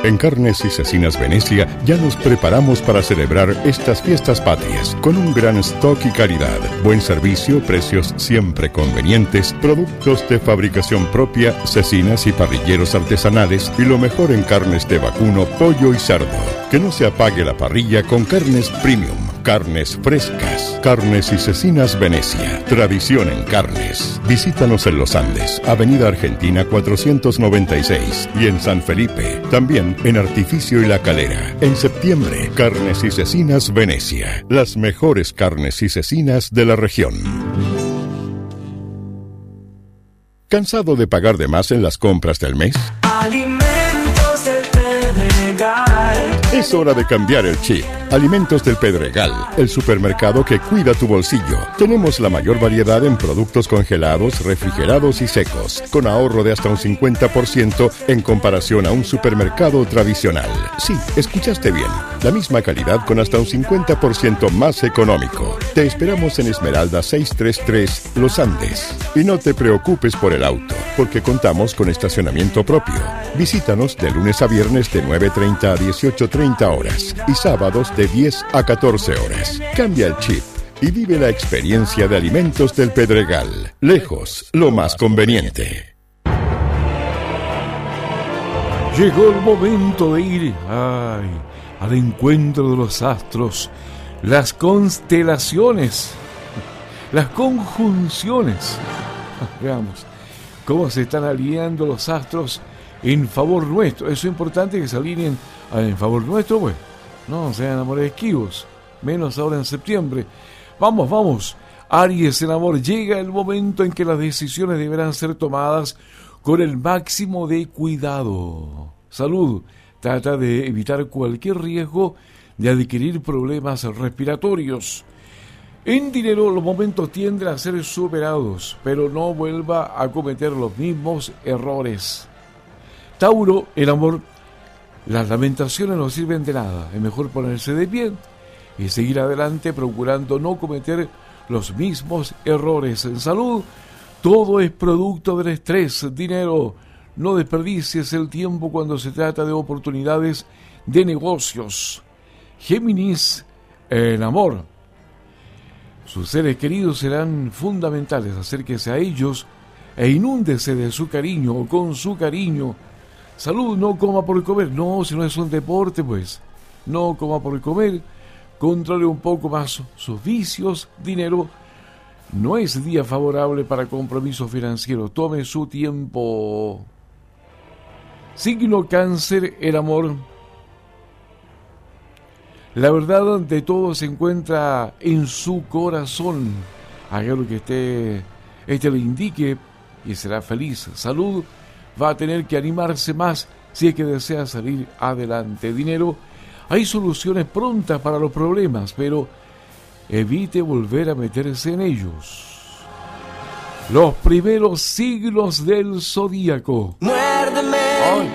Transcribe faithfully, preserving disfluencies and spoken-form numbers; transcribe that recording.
En Carnes y Cecinas Venecia ya nos preparamos para celebrar estas fiestas patrias con un gran stock y calidad, buen servicio, precios siempre convenientes, productos de fabricación propia, cecinas y parrilleros artesanales y lo mejor en carnes de vacuno, pollo y cerdo. Que no se apague la parrilla con carnes premium, carnes frescas. Carnes y Cecinas Venecia, tradición en carnes. Visítanos en Los Andes, Avenida Argentina cuatrocientos noventa y seis y en San Felipe, también en Artificio y La Calera. En septiembre, Carnes y Cecinas Venecia, las mejores carnes y cecinas de la región. ¿Cansado de pagar de más en las compras del mes? Alimentos del Pedregal. Es hora de cambiar el chip. Alimentos del Pedregal, el supermercado que cuida tu bolsillo. Tenemos la mayor variedad en productos congelados, refrigerados y secos, con ahorro de hasta un cincuenta por ciento en comparación a un supermercado tradicional. Sí, escuchaste bien. La misma calidad con hasta un cincuenta por ciento más económico. Te esperamos en Esmeralda seiscientos treinta y tres, Los Andes. Y no te preocupes por el auto, porque contamos con estacionamiento propio. Visítanos de lunes a viernes de nueve treinta a dieciocho treinta horas y sábados de diez a catorce horas. Cambia el chip y vive la experiencia de Alimentos del Pedregal. Lejos, lo más conveniente. Llegó el momento de ir ay, al encuentro de los astros, las constelaciones, las conjunciones. Veamos cómo se están alineando los astros en favor nuestro. Eso es importante, que se alineen en favor nuestro, pues. No sean amores esquivos, menos ahora en septiembre. Vamos, vamos, Aries en amor. Llega el momento en que las decisiones deberán ser tomadas con el máximo de cuidado. Salud, trata de evitar cualquier riesgo de adquirir problemas respiratorios. En dinero, los momentos tienden a ser superados, pero no vuelva a cometer los mismos errores. Tauro, el amor. Las lamentaciones no sirven de nada. Es mejor ponerse de pie y seguir adelante procurando no cometer los mismos errores. En salud, todo es producto del estrés. Dinero, no desperdicies el tiempo cuando se trata de oportunidades de negocios. Géminis, en amor. Sus seres queridos serán fundamentales. Acérquese a ellos e inúndese de su cariño o con su cariño. Salud, no coma por comer. No, si no es un deporte, pues. No coma por comer. Controle un poco más sus vicios. Dinero, no es día favorable para compromisos financieros. Tome su tiempo. Signo Cáncer, el amor. La verdad de todo se encuentra en su corazón. Haga lo que esté, este le indique y será feliz. Salud, va a tener que animarse más si es que desea salir adelante. Dinero, hay soluciones prontas para los problemas, pero evite volver a meterse en ellos. Los primeros signos del zodíaco. Muérdeme. Ay.